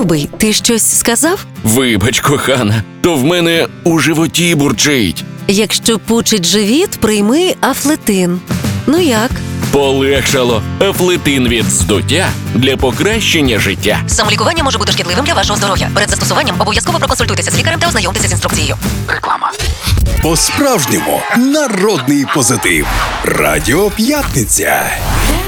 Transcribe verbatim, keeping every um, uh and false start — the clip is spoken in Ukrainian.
Любий, ти щось сказав? Вибач, кохана, то в мене у животі бурчить. Якщо пучить живіт, прийми Афлетин. Ну як? Полегшало. Афлетин від здуття для покращення життя. Самолікування може бути шкідливим для вашого здоров'я. Перед застосуванням обов'язково проконсультуйтеся з лікарем та ознайомтеся з інструкцією. Реклама. По-справжньому народний позитив. Радіо П'ятниця.